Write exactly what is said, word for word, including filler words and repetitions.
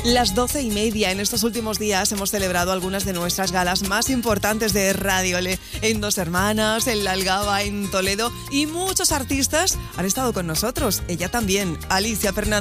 Las doce y media. En estos últimos días hemos celebrado algunas de nuestras galas más importantes de Radio Le, en Dos Hermanas, en La Algaba, en Toledo, y muchos artistas han estado con nosotros. Ella también, Alicia Fernández.